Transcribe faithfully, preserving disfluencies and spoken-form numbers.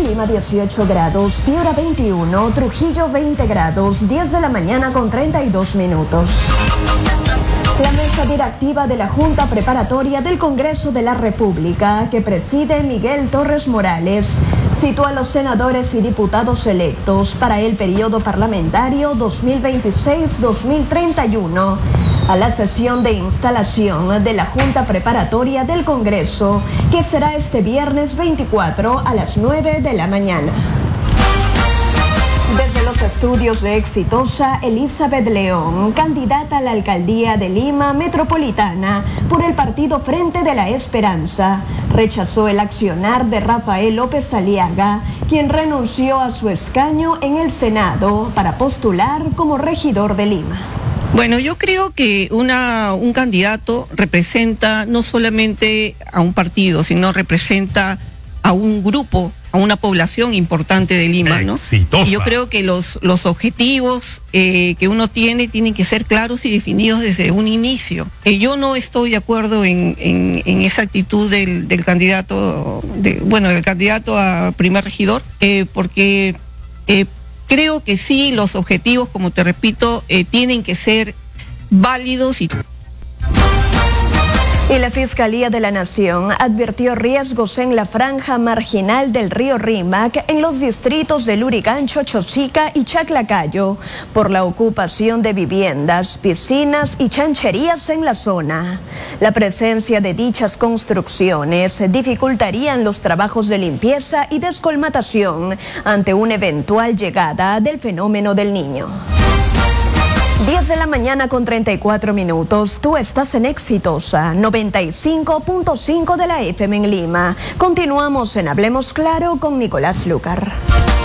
Lima dieciocho grados, Piura veintiuno, Trujillo veinte grados, diez de la mañana con treinta y dos minutos. La mesa directiva de la Junta Preparatoria del Congreso de la República, que preside Miguel Torres Morales, citó a los senadores y diputados electos para el periodo parlamentario dos mil veintiséis a dos mil treinta y uno a la sesión de instalación de la Junta Preparatoria del Congreso, que será este viernes veinticuatro a las nueve de la mañana. Desde los estudios de Exitosa, Elizabeth León, candidata a la alcaldía de Lima Metropolitana por el partido Frente de la Esperanza, rechazó el accionar de Rafael López Aliaga, quien renunció a su escaño en el Senado para postular como regidor de Lima. Bueno, yo creo que una, un candidato representa no solamente a un partido, sino representa a un grupo, a una población importante de Lima, ¿no? Exitosa. Y yo creo que los, los objetivos eh, que uno tiene tienen que ser claros y definidos desde un inicio. Eh, yo no estoy de acuerdo en, en, en esa actitud del, del candidato, de, bueno, del candidato a primer regidor, eh, porque eh, creo que sí, los objetivos, como te repito, eh, tienen que ser válidos y... Y la Fiscalía de la Nación advirtió riesgos en la franja marginal del río Rímac en los distritos de Lurigancho, Chochica y Chaclacayo por la ocupación de viviendas, piscinas y chancherías en la zona. La presencia de dichas construcciones dificultarían los trabajos de limpieza y descolmatación ante una eventual llegada del fenómeno del Niño. diez de la mañana con treinta y cuatro minutos. Tú estás en Exitosa, noventa y cinco punto cinco de la F M en Lima. Continuamos en Hablemos Claro con Nicolás Lucar.